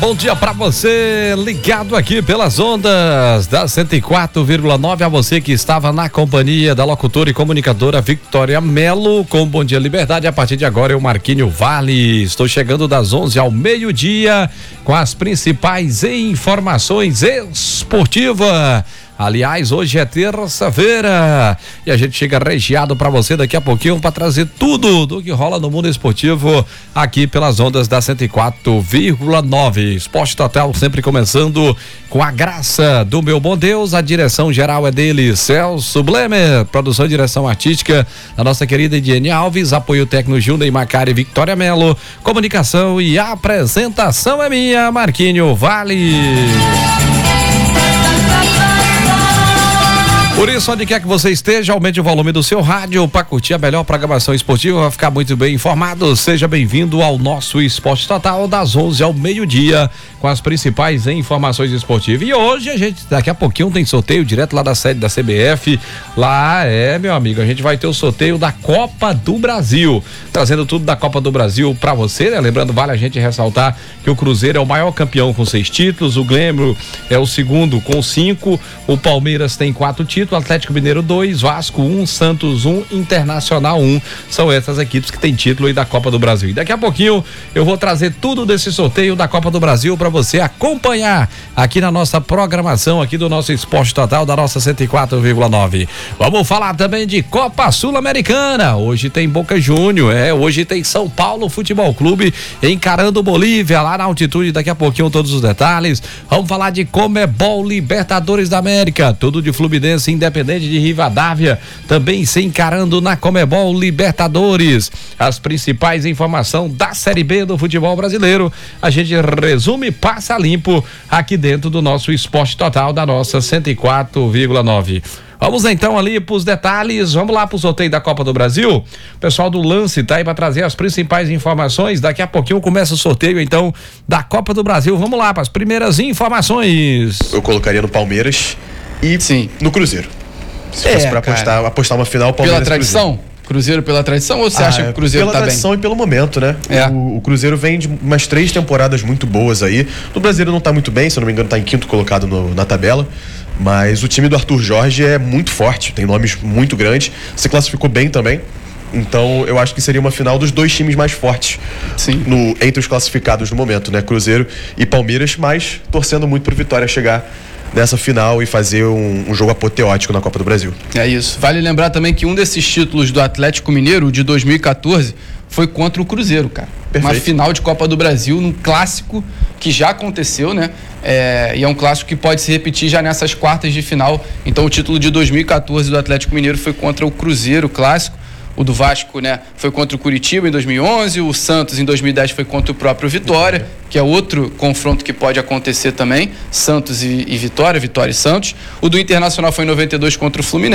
bom dia pra você, ligado aqui pelas ondas da 104,9, a você que estava na companhia da locutora e comunicadora Victoria Melo, com Bom Dia Liberdade. A partir de agora eu, Marquinho Vale, estou chegando das 11 ao meio-dia com as principais informações esportivas. Aliás, hoje é terça-feira e a gente chega recheado para você daqui a pouquinho para trazer tudo do que rola no mundo esportivo aqui pelas ondas da 104,9. Esporte Total sempre começando com a graça do meu bom Deus. A direção geral é dele, Celso Blemer. Produção e direção artística da nossa querida Ediane Alves. Apoio técnico Júnior e Macari Victoria Melo. Comunicação e apresentação é minha, Marquinho Vale. Por isso, onde quer que você esteja, aumente o volume do seu rádio para curtir a melhor programação esportiva, vai ficar muito bem informado. Seja bem-vindo ao nosso Esporte Total, das 11 ao meio-dia, com as principais informações esportivas. E hoje daqui a pouquinho tem sorteio direto lá da sede da CBF. Lá meu amigo, a gente vai ter o sorteio da Copa do Brasil, trazendo tudo da Copa do Brasil para você, né? Lembrando, vale a gente ressaltar que o Cruzeiro é o maior campeão com 6 títulos, o Grêmio é o segundo com 5, o Palmeiras tem 4 títulos, Atlético Mineiro 2, Vasco 1, Santos 1, Internacional 1. São essas equipes que têm título aí da Copa do Brasil. E daqui a pouquinho eu vou trazer tudo desse sorteio da Copa do Brasil para você acompanhar aqui na nossa programação, aqui do nosso Esporte Total, da nossa 104,9. Vamos falar também de Copa Sul-Americana. Hoje tem Boca Júnior, hoje tem São Paulo Futebol Clube encarando Bolívia lá na altitude. Daqui a pouquinho todos os detalhes. Vamos falar de Comebol Libertadores da América, tudo de Fluminense Independente de Rivadavia, também se encarando na Comebol Libertadores. As principais informações da Série B do futebol brasileiro, a gente resume e passa limpo aqui dentro do nosso Esporte Total, da nossa 104,9. Vamos então ali para os detalhes, vamos lá para o sorteio da Copa do Brasil. O pessoal do Lance tá aí para trazer as principais informações. Daqui a pouquinho começa o sorteio então da Copa do Brasil. Vamos lá para as primeiras informações. Eu colocaria no Palmeiras e sim, no Cruzeiro. Se fosse para apostar uma final, Palmeiras. Pela tradição? Cruzeiro pela tradição, ou você acha que o Cruzeiro tá bem? Pela tradição e pelo momento, né? O Cruzeiro vem de umas 3 temporadas muito boas aí. No Brasileiro não tá muito bem, se eu não me engano tá em 5º colocado na tabela. Mas o time do Arthur Jorge é muito forte, tem nomes muito grandes. Se classificou bem também. Então eu acho que seria uma final dos 2 times mais fortes. Sim. Entre os classificados no momento, né? Cruzeiro e Palmeiras, mas torcendo muito pro Vitória chegar nessa final e fazer um jogo apoteótico na Copa do Brasil. É isso. Vale lembrar também que um desses títulos do Atlético Mineiro de 2014 foi contra o Cruzeiro, cara. Perfeito. Uma final de Copa do Brasil, num clássico que já aconteceu, né? E é um clássico que pode se repetir já nessas quartas de final. Então o título de 2014 do Atlético Mineiro foi contra o Cruzeiro, clássico. O do Vasco, né, foi contra o Curitiba em 2011, o Santos em 2010 foi contra o próprio Vitória, que é outro confronto que pode acontecer também, Santos e Vitória, Vitória e Santos. O do Internacional foi em 92 contra o Fluminense.